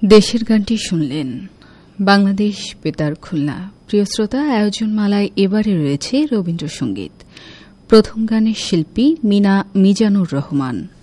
দেশের গানটি শুনলেন। বাংলাদেশ বেতার খুলনা। প্রিয় শ্রোতা, আয়োজনমালায় এবারে রয়েছে রবীন্দ্রসঙ্গীত। প্রথম গানের শিল্পী মিজানুর রহমান।